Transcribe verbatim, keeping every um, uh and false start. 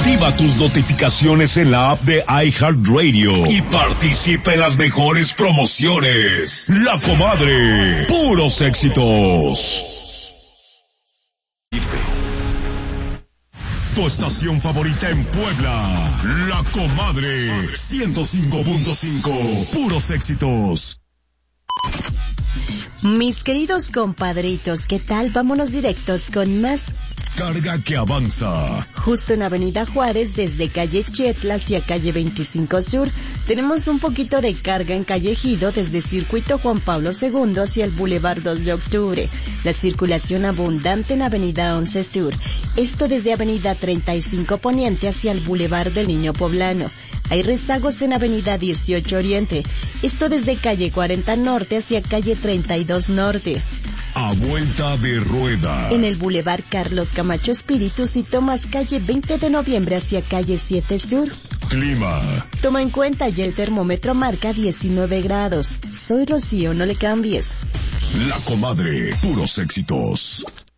Activa tus notificaciones en la app de iHeartRadio y participa en las mejores promociones. La Comadre, puros éxitos. Tu estación favorita en Puebla, La Comadre, ciento cinco punto cinco, puros éxitos. Mis queridos compadritos, ¿qué tal? Vámonos directos con más. Carga que avanza. Justo en Avenida Juárez, desde calle Chetla hacia calle veinticinco Sur, tenemos un poquito de carga en calle Ejido desde Circuito Juan Pablo segundo hacia el Boulevard dos de Octubre. La circulación abundante en Avenida once Sur. Esto desde Avenida treinta y cinco Poniente hacia el Boulevard del Niño Poblano. Hay rezagos en Avenida dieciocho Oriente. Esto desde calle cuarenta Norte hacia calle treinta y dos Norte. A vuelta de rueda. En el Boulevard Carlos Camacho Espíritu, si tomas calle veinte de noviembre hacia calle siete Sur. Clima. Toma en cuenta, ya el termómetro marca diecinueve grados. Soy Rocío, no le cambies. La Comadre, puros éxitos.